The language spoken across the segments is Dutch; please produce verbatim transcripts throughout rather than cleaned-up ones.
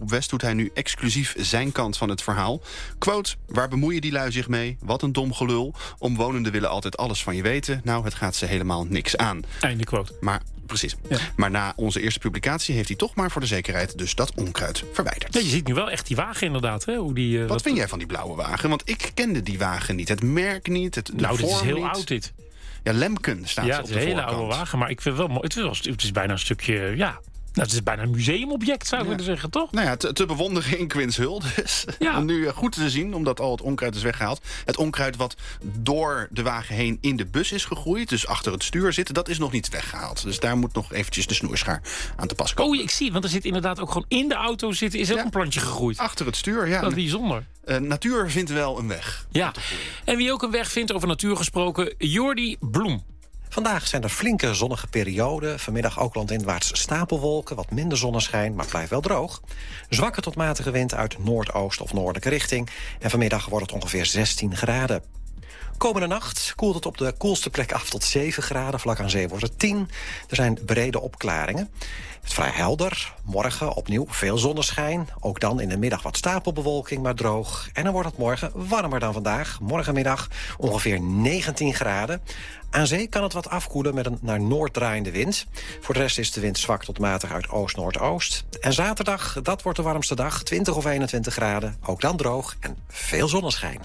Omroep West doet hij nu exclusief zijn kant van het verhaal. Quote, waar bemoeien die lui zich mee? Wat een dom gelul. Omwonenden willen altijd alles van je weten. Nou, het gaat ze helemaal niks aan. Einde quote. Maar... Precies. Ja. Maar na onze eerste publicatie heeft hij toch maar voor de zekerheid dus dat onkruid verwijderd. Ja, je ziet nu wel echt die wagen inderdaad. Hè? Hoe die, uh, wat, wat vind jij van die blauwe wagen? Want ik kende die wagen niet. Het merk niet, het, de nou, dit is heel niet. oud dit. Ja, Lemken staat ja, op het de is een hele voorkant. oude wagen. Maar ik vind het wel mooi. Het is, het is bijna een stukje... Ja, nou, het is bijna een museumobject, zou ik Ja. willen zeggen, toch? Nou ja, te, te bewonderen in Quinshul dus. Ja. Om nu uh, goed te zien, omdat al het onkruid is weggehaald. Het onkruid wat door de wagen heen in de bus is gegroeid, dus achter het stuur zitten, dat is nog niet weggehaald. Dus daar moet nog eventjes de snoeischaar aan te pas komen. Oh, ik zie het, want er zit inderdaad ook gewoon in de auto zitten, is ook Ja. een plantje gegroeid. Achter het stuur, ja. Dat is bijzonder. Uh, natuur vindt wel een weg. Ja. En wie ook een weg vindt, over natuur gesproken, Jordi Bloem. Vandaag zijn er flinke zonnige perioden. Vanmiddag ook landinwaarts stapelwolken, wat minder zonneschijn, maar het blijft wel droog. Zwakke tot matige wind uit noordoost of noordelijke richting. En vanmiddag wordt het ongeveer zestien graden. Komende nacht koelt het op de koelste plek af tot zeven graden. Vlak aan zee wordt het tien. Er zijn brede opklaringen. Het is vrij helder. Morgen opnieuw veel zonneschijn. Ook dan in de middag wat stapelbewolking, maar droog. En dan wordt het morgen warmer dan vandaag. Morgenmiddag ongeveer negentien graden. Aan zee kan het wat afkoelen met een naar noord draaiende wind. Voor de rest is de wind zwak tot matig uit oost-noordoost. En zaterdag, dat wordt de warmste dag. twintig of eenentwintig graden. Ook dan droog en veel zonneschijn.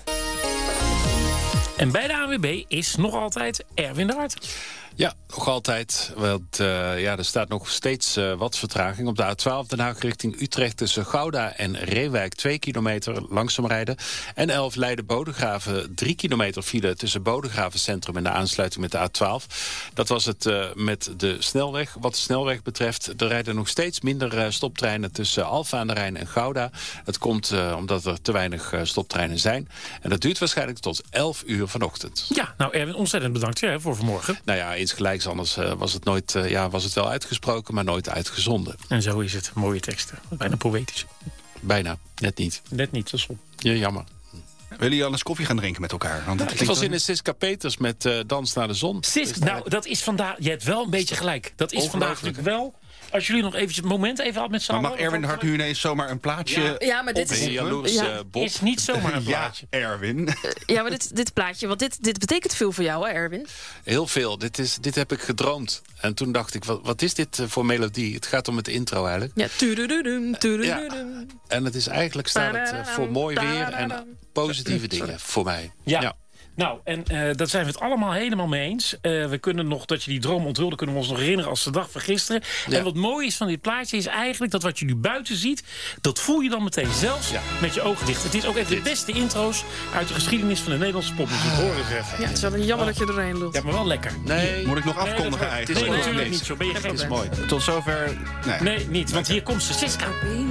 En bij de A N W B is nog altijd Erwin de Hart. Ja, nog altijd. Want uh, ja, er staat nog steeds uh, wat vertraging. Op de A twaalf Den Haag richting Utrecht tussen Gouda en Reewijk twee kilometer langzaam rijden. En elf Leiden-Bodegraven drie kilometer file tussen Bodegravencentrum en de aansluiting met de A twaalf. Dat was het uh, met de snelweg. Wat de snelweg betreft, er rijden nog steeds minder uh, stoptreinen tussen Alphen aan de Rijn en Gouda. Dat komt uh, omdat er te weinig uh, stoptreinen zijn. En dat duurt waarschijnlijk tot elf uur vanochtend. Ja, nou Erwin, ontzettend bedankt hè, voor vanmorgen. Nou ja, insgelijks, anders uh, was het nooit, uh, ja, was het wel uitgesproken, maar nooit uitgezonden. En zo is het. Mooie teksten. Bijna poëtisch. Bijna, net niet. Net niet, dat is op. Ja, jammer. Willen jullie al eens koffie gaan drinken met elkaar? Want Ik was in de Siska Peters met uh, Dans naar de Zon. Sis, nou, dat is vandaag... Je hebt wel een beetje gelijk. Dat is vandaag natuurlijk wel... Als jullie nog eventjes het moment even hadden met z'n Maar allen... mag Erwin de Hart nu ineens zomaar een plaatje... Ja, Ja, maar dit is... Ben je jaloers, Ja. uh, Bob? is niet zomaar een plaatje. Ja, Erwin. Ja, maar dit, dit plaatje, want dit, dit betekent veel voor jou, hè, Erwin? Heel veel. Dit, is, dit heb ik gedroomd. En toen dacht ik, wat, wat is dit uh, voor melodie? Het gaat om het intro eigenlijk. Ja, tudududum, tudududum. Ja. En het is eigenlijk staat het uh, voor mooi weer en positieve dingen voor mij. Ja. Ja. Nou, en uh, daar zijn we het allemaal helemaal mee eens. Uh, we kunnen nog, dat je die droom onthulde, kunnen we ons nog herinneren als de dag van gisteren. Ja. En wat mooi is van dit plaatje is eigenlijk dat wat je nu buiten ziet, dat voel je dan meteen zelfs Ja. met je ogen dicht. Het is ook even de beste intro's uit de geschiedenis van de Nederlandse popmuziek. Hoor eens even. Ja, het is wel jammer dat je er doorheen lult. Ja, maar wel lekker. Nee, Moet ik nog Nee, afkondigen dat- eigenlijk? Nee, mooi. natuurlijk Nee. niet. Zo ben je het gek. is mooi. Tot zover... Nee. Nee, niet. Want hier komt ze. Siska.